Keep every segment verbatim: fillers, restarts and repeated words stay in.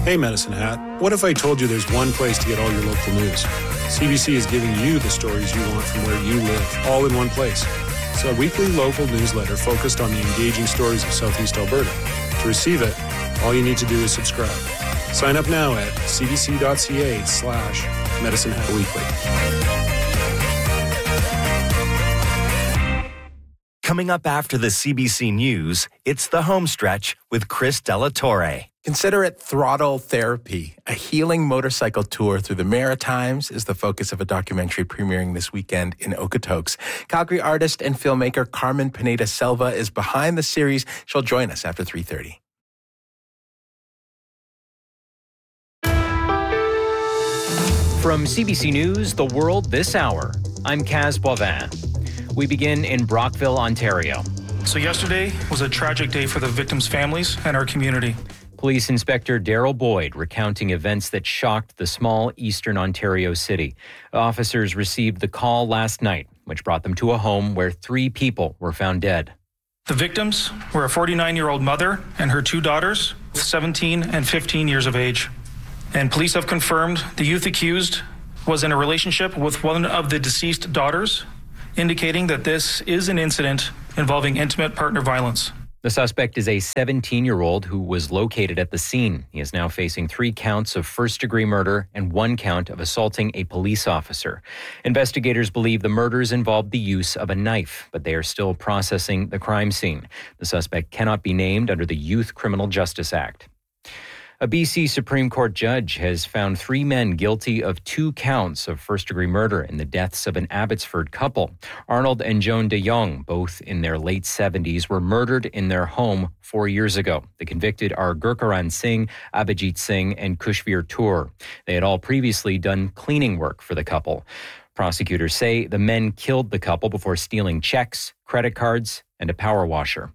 Hey, Medicine Hat. What if I told you there's one place to get all your local news? C B C is giving you the stories you want from where you live, all in one place. It's a weekly local newsletter focused on the engaging stories of Southeast Alberta. To receive it, all you need to do is subscribe. Sign up now at cbc.ca slash Medicine Hat Weekly. Coming up after the C B C News, it's The Home Stretch with Chris Delatorre. Consider it throttle therapy. A healing motorcycle tour through the Maritimes is the focus of a documentary premiering this weekend in Okotoks. Calgary artist and filmmaker Carmen Pineda-Silva is behind the series. She'll join us after three thirty. From C B C News, The World This Hour, I'm Kaz Boivin. We begin in Brockville, Ontario. So yesterday was a tragic day for the victims' families and our community. Police Inspector Daryl Boyd recounting events that shocked the small eastern Ontario city. Officers received the call last night, which brought them to a home where three people were found dead. The victims were a forty-nine-year-old mother and her two daughters, seventeen and fifteen years of age. And police have confirmed the youth accused was in a relationship with one of the deceased daughters, indicating that this is an incident involving intimate partner violence. The suspect is a seventeen-year-old who was located at the scene. He is now facing three counts of first-degree murder and one count of assaulting a police officer. Investigators believe the murders involved the use of a knife, but they are still processing the crime scene. The suspect cannot be named under the Youth Criminal Justice Act. A B C Supreme Court judge has found three men guilty of two counts of first-degree murder in the deaths of an Abbotsford couple. Arnold and Joan de Jong, both in their late seventies, were murdered in their home four years ago. The convicted are Gurcharan Singh, Abhijit Singh, and Kushveer Toor. They had all previously done cleaning work for the couple. Prosecutors say the men killed the couple before stealing checks, credit cards, and a power washer.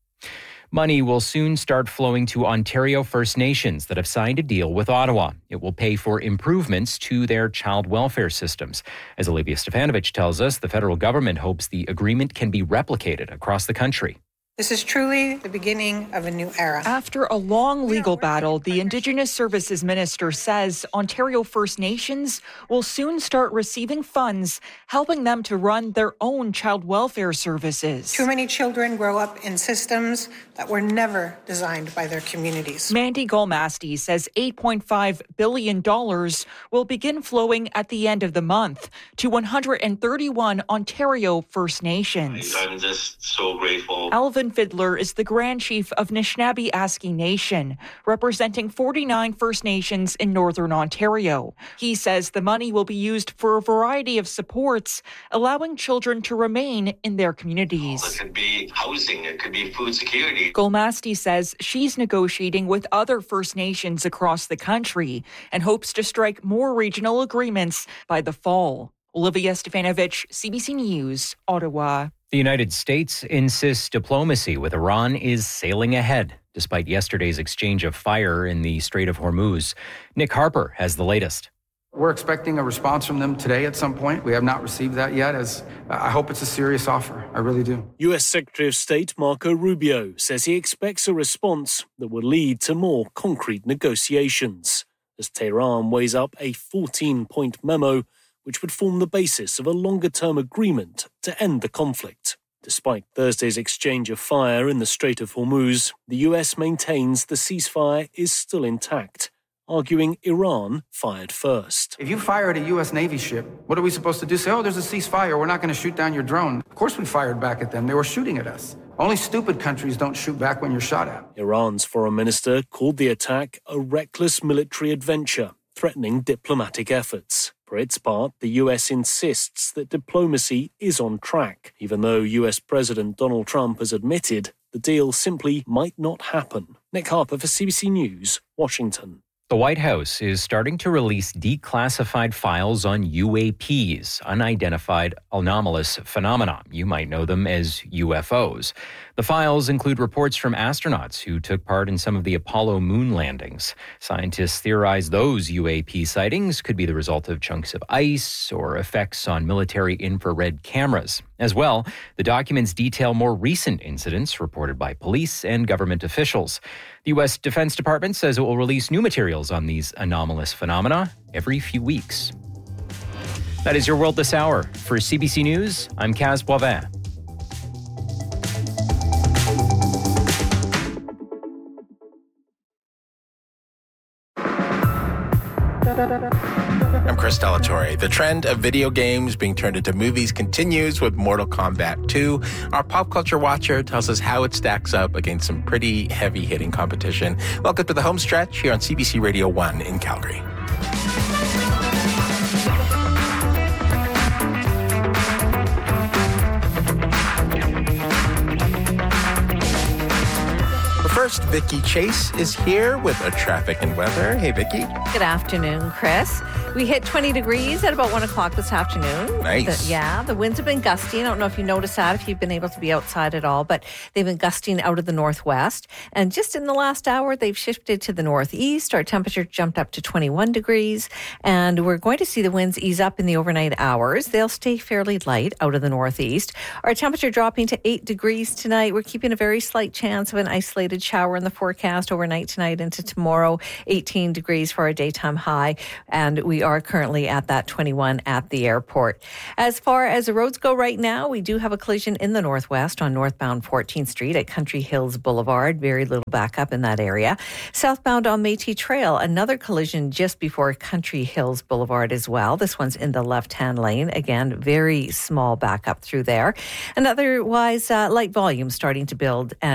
Money will soon start flowing to Ontario First Nations that have signed a deal with Ottawa. It will pay for improvements to their child welfare systems. As Olivia Stefanovic tells us, the federal government hopes the agreement can be replicated across the country. This is truly the beginning of a new era. After a long legal battle, the Indigenous Services Minister says Ontario First Nations will soon start receiving funds, helping them to run their own child welfare services. Too many children grow up in systems that were never designed by their communities. Mandy Golmasti says eight point five billion dollars will begin flowing at the end of the month to one hundred thirty-one Ontario First Nations. I'm just so grateful. Alvin Fiddler is the Grand Chief of Nishnawbe Aski Nation, representing forty-nine First Nations in Northern Ontario. He says the money will be used for a variety of supports, allowing children to remain in their communities. It could be housing, it could be food security. Golmasti says she's negotiating with other First Nations across the country and hopes to strike more regional agreements by the fall. Olivia Stefanovic, C B C News, Ottawa. The United States insists diplomacy with Iran is sailing ahead, despite yesterday's exchange of fire in the Strait of Hormuz. Nick Harper has the latest. We're expecting a response from them today at some point. We have not received that yet, as I hope it's a serious offer. I really do. U S Secretary of State Marco Rubio says he expects a response that will lead to more concrete negotiations, as Tehran weighs up a fourteen-point memo which would form the basis of a longer-term agreement to end the conflict. Despite Thursday's exchange of fire in the Strait of Hormuz, the U S maintains the ceasefire is still intact, arguing Iran fired first. If you fire at a U S Navy ship, what are we supposed to do? Say, oh, there's a ceasefire, we're not going to shoot down your drone. Of course we fired back at them. They were shooting at us. Only stupid countries don't shoot back when you're shot at. Iran's foreign minister called the attack a reckless military adventure, threatening diplomatic efforts. For its part, the U S insists that diplomacy is on track, even though U S President Donald Trump has admitted the deal simply might not happen. Nick Harper for C B C News, Washington. The White House is starting to release declassified files on U A Ps, unidentified anomalous phenomena. You might know them as U F Os. The files include reports from astronauts who took part in some of the Apollo moon landings. Scientists theorize those U A P sightings could be the result of chunks of ice or effects on military infrared cameras. As well, the documents detail more recent incidents reported by police and government officials. The U S Defense Department says it will release new materials on these anomalous phenomena every few weeks. That is your world this hour. For C B C News, I'm Kaz Boivin. I'm Chris Delatorre. The trend of video games being turned into movies continues with Mortal Kombat two. Our pop culture watcher tells us how it stacks up against some pretty heavy-hitting competition. Welcome to the home stretch here on C B C Radio one in Calgary. First, Vicki Chase is here with a traffic and weather. Hey, Vicki. Good afternoon, Chris. We hit twenty degrees at about one o'clock this afternoon. Nice. The, yeah, the winds have been gusty. I don't know if you noticed that, if you've been able to be outside at all, but they've been gusting out of the northwest. And just in the last hour, they've shifted to the northeast. Our temperature jumped up to twenty-one degrees, and we're going to see the winds ease up in the overnight hours. They'll stay fairly light out of the northeast. Our temperature dropping to eight degrees tonight. We're keeping a very slight chance of an isolated shower in the forecast overnight tonight into tomorrow. eighteen degrees for our daytime high, and we are currently at that twenty-one at the airport. As far as the roads go right now, we do have a collision in the northwest on northbound fourteenth Street at Country Hills Boulevard. Very little backup in that area. Southbound on Métis Trail, another collision just before Country Hills Boulevard as well. This one's in the left-hand lane. Again, very small backup through there. And otherwise, uh, light volume starting to build. And